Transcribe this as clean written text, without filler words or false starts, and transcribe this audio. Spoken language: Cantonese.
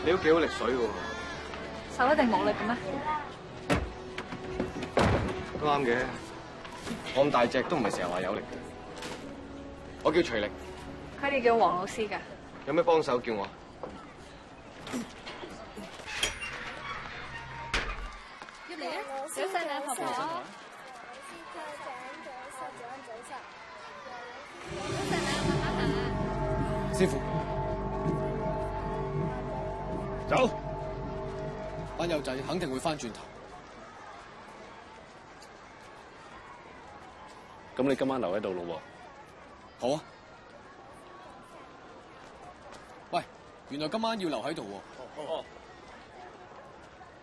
你都幾好力水喎。 手一定冇力嘅咩？ 都啱嘅，我咁大隻都唔係成日話有力嘅。我叫徐力， 佢哋叫黃老師㗎。 有咩幫手叫我？ 入嚟啊！早晨啊，婆婆。早晨啊，媽媽。 師傅，走！班友仔肯定會翻轉頭。 咁你今晚留喺度咯喎。好啊。喂，原來今晚要留喺度喎。 哦。